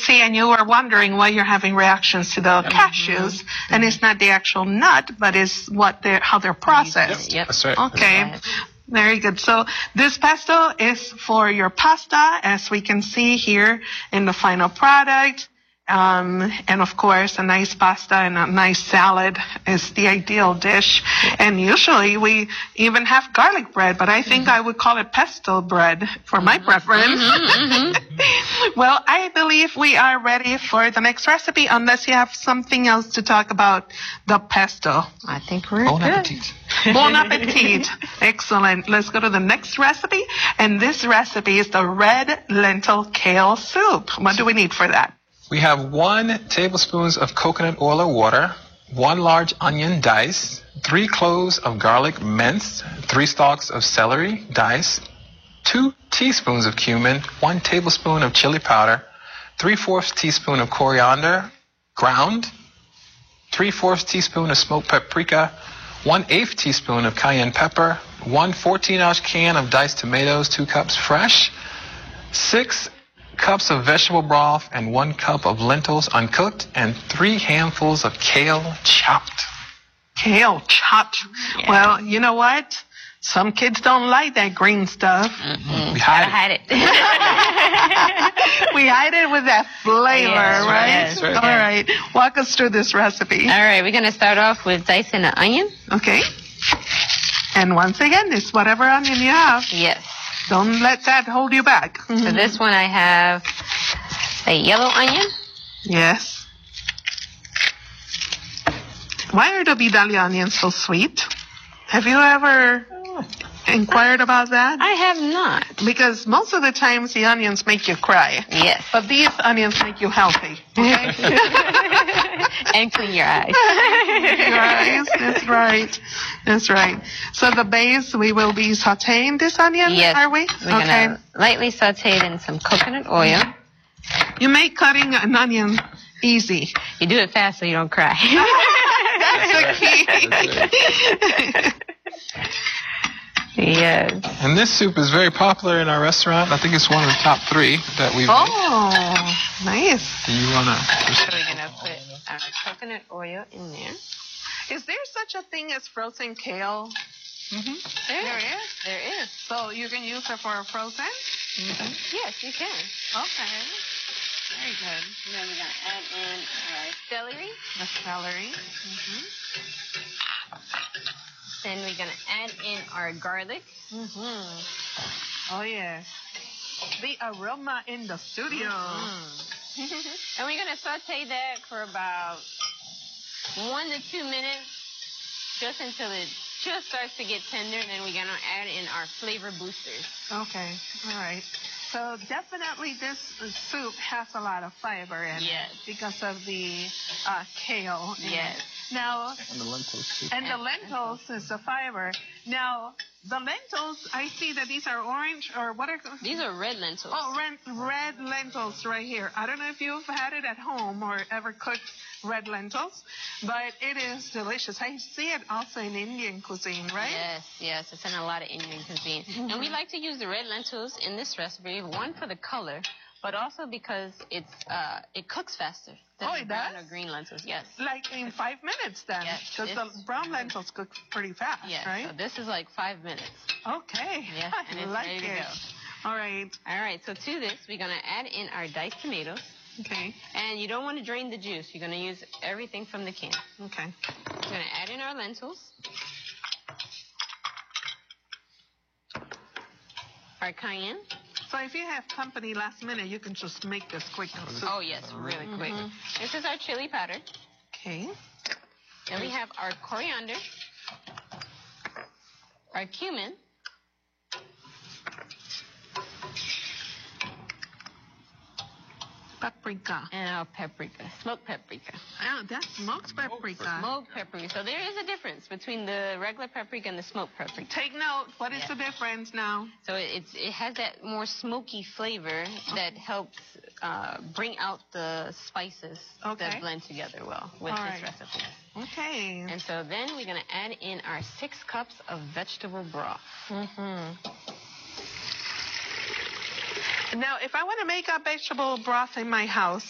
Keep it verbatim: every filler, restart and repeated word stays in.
see, and you were wondering why you're having reactions to the mm-hmm. cashews, mm-hmm. and it's not the actual nut, but it's what they're how they're processed. Yep, that's right. Okay. That's right. Very good. So this pesto is for your pasta, as we can see here in the final product. Um, and of course, a nice pasta and a nice salad is the ideal dish. And usually we even have garlic bread, but I think mm-hmm. I would call it pesto bread for my mm-hmm. preference. Mm-hmm, mm-hmm. Well, I believe we are ready for the next recipe, unless you have something else to talk about the pesto. I think we're bon good. appetit. Bon appetit. Excellent. Let's go to the next recipe. And this recipe is the red lentil kale soup. What do we need for that? We have one tablespoon of coconut oil or water, one large onion diced, three cloves of garlic minced, three stalks of celery diced, two teaspoons of cumin, one tablespoon of chili powder, three-fourths teaspoon of coriander ground, three-fourths teaspoon of smoked paprika, one-eighth teaspoon of cayenne pepper, one fourteen-ounce can of diced tomatoes, two cups fresh, six cups of vegetable broth, and one cup of lentils uncooked, and three handfuls of kale chopped. Kale chopped. Yeah. Well, you know what? Some kids don't like that green stuff. Mm-hmm. We hide hide it. it. We hide it with that flavor, yes, right? Yes, All right. Walk us through this recipe. All right. We're going to start off with dicing an onion. Okay. And once again, it's whatever onion you have. Yes. Don't let that hold you back. For this one, I have a yellow onion. Yes. Why are the Vidalia onions so sweet? Have you ever inquired about that? I have not. Because most of the times the onions make you cry. Yes. But these onions make you healthy. Okay? And clean your eyes. Your eyes, that's right. That's right. So the base, we will be sauteing this onion, yes. are we? We're okay. going to lightly saute it in some coconut oil. You make cutting an onion easy. You do it fast so you don't cry. That's the key. Yes. And this soup is very popular in our restaurant. I think it's one of the top three that we've Oh, made. nice. Do you want to... So we're going to put our coconut oil in there. Is there such a thing as frozen kale? Mm-hmm. There, there is? There is. So you can use it for a frozen? Mm-hmm. Yes, you can. Okay. Very good. And then we're going to add in our celery. The celery. Mm-hmm. Then we're going to add in our garlic. Mm-hmm. Oh, yes. The aroma in the studio. Mm-hmm. And we're going to saute that for about one to two minutes, just until it just starts to get tender. And then we're going to add in our flavor boosters. Okay. All right. So definitely this soup has a lot of fiber in yes. it because of the uh, kale. In yes. It. Now, and the lentils too. And the lentils is the fiber. Now, the lentils, I see that these are orange, or what are these? Are red lentils. Oh, red, red lentils right here. I don't know if you've had it at home or ever cooked red lentils, but it is delicious. I see it also in Indian cuisine, right? Yes, yes. It's in a lot of Indian cuisine. Mm-hmm. And we like to use the red lentils in this recipe, one for the color, but also because it's uh, it cooks faster than oh, it brown does? or green lentils. Yes. Like in five minutes then? Because yes, the brown lentils cook pretty fast, yes, right? So this is like five minutes. Okay. Yes, and I it's like ready it. to go. All right. All right, so to this, we're going to add in our diced tomatoes. Okay. And you don't want to drain the juice. You're going to use everything from the can. Okay. We're going to add in our lentils. Our cayenne. So if you have company last minute, you can just make this quick. Oh, yes, really mm-hmm. quick. This is our chili powder. Okay. Then we have our coriander, our cumin, paprika. And our paprika, smoked paprika. Oh, that's smoked paprika. Smoked paprika. So there is a difference between the regular paprika and the smoked paprika. Take note. What is yeah. the difference now? So it, it's, it has that more smoky flavor that helps uh, bring out the spices okay. that blend together well with All this right. recipe. Okay. And so then we're going to add in our six cups of vegetable broth. Mm-hmm. Now, if I want to make a vegetable broth in my house,